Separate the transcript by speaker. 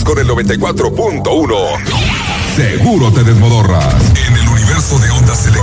Speaker 1: con el 94.1. Seguro te desmodorras. En el universo de Onda Select